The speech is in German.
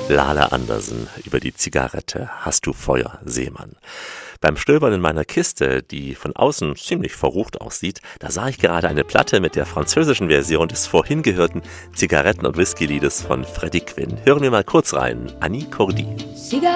Lala Andersen über die Zigarette. Hast du Feuer, Seemann? Beim Stöbern in meiner Kiste, die von außen ziemlich verrucht aussieht, da sah ich gerade eine Platte mit der französischen Version des vorhin gehörten Zigaretten- und Whisky-Liedes von Freddie Quinn. Hören wir mal kurz rein. Annie Cordy.